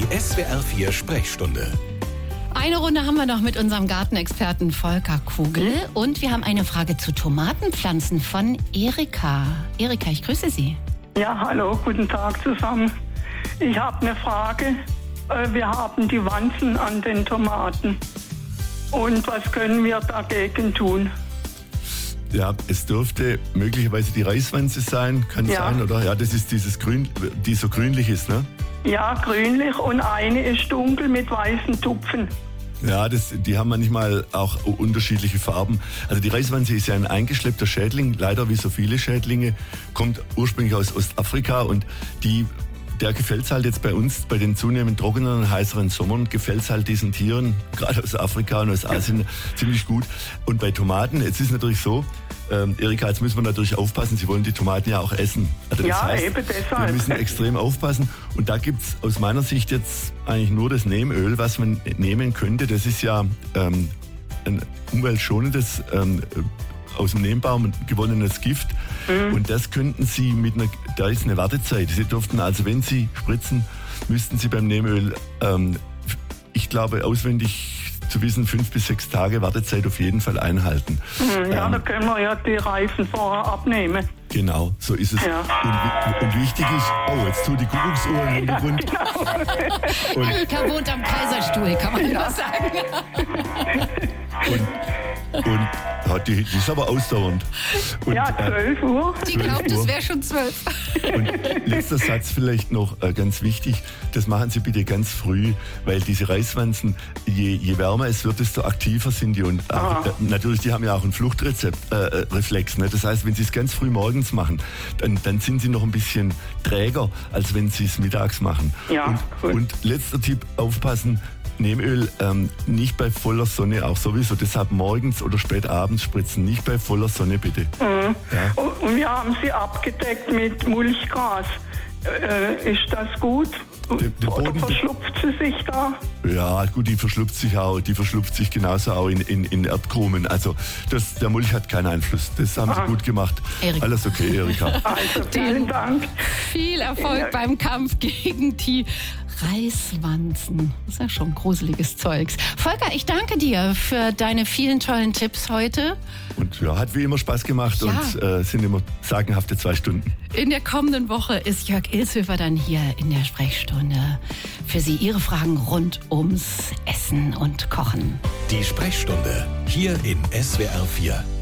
SWR4 Sprechstunde. Eine Runde haben wir noch mit unserem Gartenexperten Volker Kugel. Und wir haben eine Frage zu Tomatenpflanzen von Erika. Erika, ich grüße Sie. Ja, hallo, guten Tag zusammen. Ich habe eine Frage. Wir haben die Wanzen an den Tomaten. Und was können wir dagegen tun? Ja, es dürfte möglicherweise die Reiswanze sein, kann sein, oder? Ja, das ist dieses Grün, die so grünlich ist, ne? Ja, grünlich und eine ist dunkel mit weißen Tupfen. Ja, die haben manchmal auch unterschiedliche Farben. Also die Reiswanze ist ja ein eingeschleppter Schädling, leider wie so viele Schädlinge, kommt ursprünglich aus Ostafrika und der gefällt es halt jetzt bei uns, bei den zunehmend trockenen und heißeren Sommern, gefällt es halt diesen Tieren, gerade aus Afrika und aus Asien, ziemlich gut. Und bei Tomaten, jetzt ist natürlich so, Erika, jetzt müssen wir natürlich aufpassen, Sie wollen die Tomaten ja auch essen. Also das heißt, eben deshalb. wir müssen extrem aufpassen. Und da gibt's aus meiner Sicht jetzt eigentlich nur das Neemöl, was man nehmen könnte. Das ist ja ein umweltschonendes, aus dem Neembaum gewonnenes Gift. Und das könnten Sie da ist eine Wartezeit. Sie dürften also, wenn Sie spritzen, müssten Sie beim Neemöl, ich glaube, auswendig zu wissen, 5 bis 6 Tage Wartezeit auf jeden Fall einhalten. Ja, da können wir ja die Reifen vorher abnehmen. Genau, so ist es. Ja. Und wichtig ist, jetzt tut die Kuckucksuhr im Hintergrund. Genau. Erika wohnt am Kaiserstuhl, kann man nur sagen. Die ist aber ausdauernd. Und, 12 Uhr. Die glaubt, es wäre schon 12. Und letzter Satz vielleicht noch ganz wichtig, das machen Sie bitte ganz früh, weil diese Reiswanzen, je wärmer es wird, desto aktiver sind die. Und natürlich, die haben ja auch einen Fluchtreflex. Ne? Das heißt, wenn Sie es ganz früh morgens machen, dann sind sie noch ein bisschen träger, als wenn Sie es mittags machen. Ja, und letzter Tipp, aufpassen, Neemöl nicht bei voller Sonne, auch sowieso. Deshalb morgens oder spät abends spritzen, nicht bei voller Sonne bitte. Mhm. Ja. Und wir haben sie abgedeckt mit Mulchgras. Ist das gut? Oder verschlupft sie sich da? Ja, gut, die verschlupft sich genauso auch in Erdkrumen. Also der Mulch hat keinen Einfluss. Das haben Sie gut gemacht. Erika. Alles okay, Erika. Also vielen Dank. Viel Erfolg beim Kampf gegen die Reiswanzen. Das ist ja schon gruseliges Zeugs. Volker, ich danke dir für deine vielen tollen Tipps heute. Und ja, hat wie immer Spaß gemacht und sind immer sagenhafte 2 Stunden. In der kommenden Woche ist Jörg Ilshöfer dann hier in der Sprechstunde für Sie Ihre Fragen rund ums Essen und Kochen. Die Sprechstunde hier in SWR4.